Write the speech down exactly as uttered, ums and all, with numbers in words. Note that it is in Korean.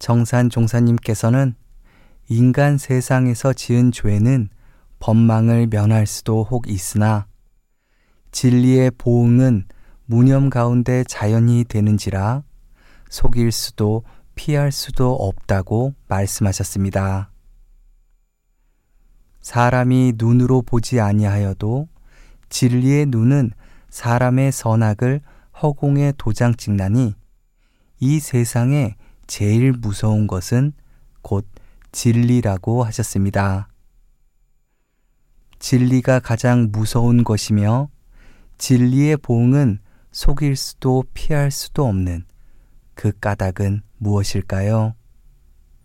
정산 종사님께서는 인간 세상에서 지은 죄는 법망을 면할 수도 혹 있으나 진리의 보응은 무념 가운데 자연히 되는지라 속일 수도 피할 수도 없다고 말씀하셨습니다. 사람이 눈으로 보지 아니하여도 진리의 눈은 사람의 선악을 허공에 도장 찍나니 이 세상에 제일 무서운 것은 곧 진리라고 하셨습니다. 진리가 가장 무서운 것이며 진리의 보응은 속일 수도 피할 수도 없는 그 까닭은 무엇일까요?